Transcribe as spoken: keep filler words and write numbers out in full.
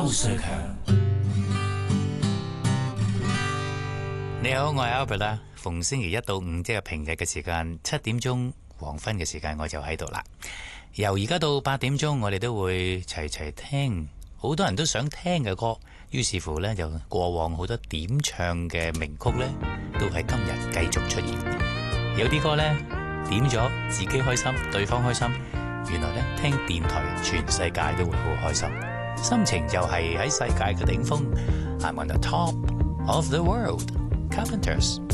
周瑞強，你好，我係 Albert 啦。逢星期一到五，即係平日嘅時間，七點鐘黃昏嘅時間，我就喺度啦。由而家到八點鐘，我哋都會齊齊聽好多人都想聽嘅歌。於是乎呢，就過往好多點唱嘅名曲呢，都喺今日繼續出現。有啲歌呢，點咗自己開心，對方開心。原來呢，聽電台全世界都會好開心，心情就係喺世界嘅頂峰。I'm on the top of the world. Carpenters.